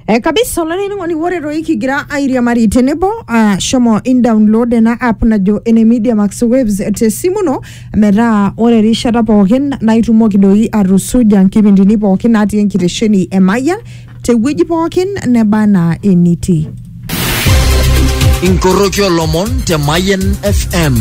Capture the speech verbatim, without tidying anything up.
E kabisa olani ngoni wore roiki gira airia mari tenebo uh, shomo in download na app na jo ene Media Max Waves te simuno mera ore rishata pookin naitumoki doi arusuja nkipindini pookin natii enkitesheni Emayian te wueji pookin nebana eniti. Inkorokyo lomon te Mayian F M.